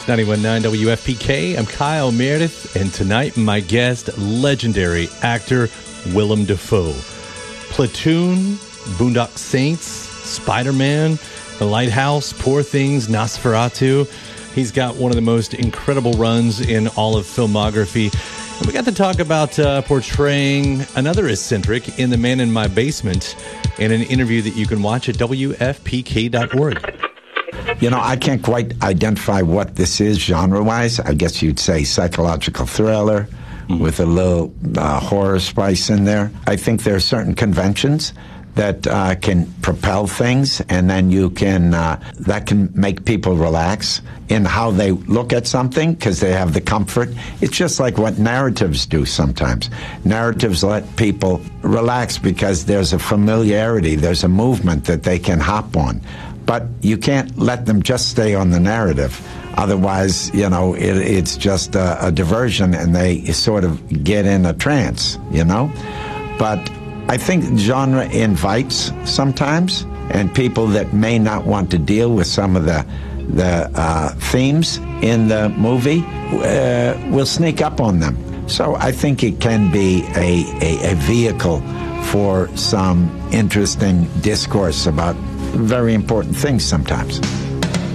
It's 91.9 WFPK. I'm Kyle Meredith, and tonight my guest, legendary actor Willem Dafoe. Platoon, Boondock Saints, Spider-Man, The Lighthouse, Poor Things, Nosferatu. He's got one of the most incredible runs in all of filmography. And we got to talk about portraying another eccentric in The Man in My Basement in an interview that you can watch at WFPK.org. You know, I can't quite identify what this is genre-wise. I guess you'd say psychological thriller with a little horror spice in there. I think there are certain conventions that can propel things, and then you can that can make people relax in how they look at something because they have the comfort. It's just like what narratives do sometimes. Narratives let people relax because there's a familiarity, there's a movement that they can hop on. But you can't let them just stay on the narrative. Otherwise, you know, it's just a diversion and they sort of get in a trance, you know? But I think genre invites sometimes, and people that may not want to deal with some of the themes in the movie will sneak up on them. So I think it can be a vehicle for some interesting discourse about very important things sometimes.